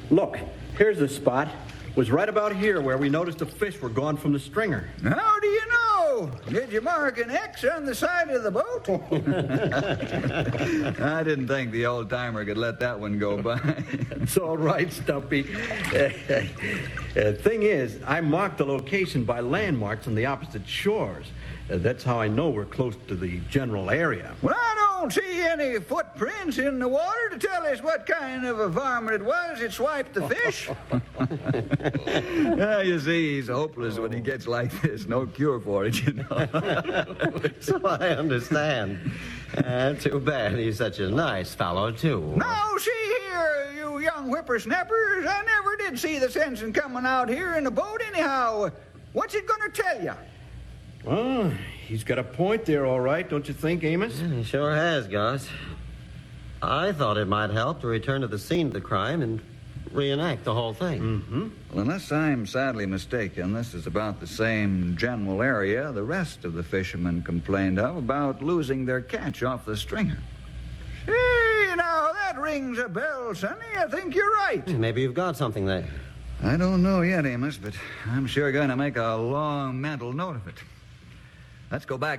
Look, here's the spot. It was right about here where we noticed the fish were gone from the stringer. How do you know? Did you mark an X on the side of the boat? I didn't think the old-timer could let that one go by. It's all right, Stumpy. Thing is, I marked the location by landmarks on the opposite shores. That's how I know we're close to the general area. Well, I don't see any footprints in the water to tell us what kind of a varmint it was that swiped the fish. You see, he's hopeless when he gets like this. No cure for it, you know. So I understand. Too bad. He's such a nice fellow, too. Now, see here, you young whippersnappers. I never did see the sense in coming out here in a boat anyhow. What's it going to tell you? Well, he's got a point there, all right, don't you think, Amos? Yeah, he sure has, Gus. I thought it might help to return to the scene of the crime and reenact the whole thing. Mm-hmm. Well, unless I'm sadly mistaken, this is about the same general area the rest of the fishermen complained of about losing their catch off the stringer. Hey, now, that rings a bell, Sonny. I think you're right. Maybe you've got something there. I don't know yet, Amos, but I'm sure going to make a long mental note of it. Let's go back